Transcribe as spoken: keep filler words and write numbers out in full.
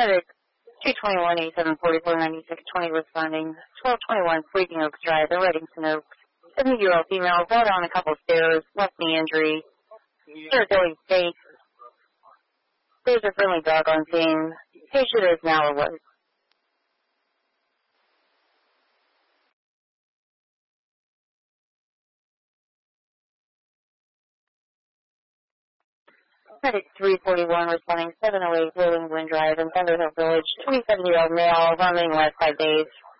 Medic two twenty-one, eighty-seven, forty-four, ninety-six, twenty responding. twelve twenty-one, Sleeping Oaks Drive, they're Reddington Oaks. seventy-year-old female, fell down a couple stairs, left knee injury. They're going safe. There's a friendly dog on scene. Patient is now alert. Medic three forty-one responding seven oh eight Rolling Wind Drive in Thunder Hill Village. twenty-seven-year-old male, vomiting last five days.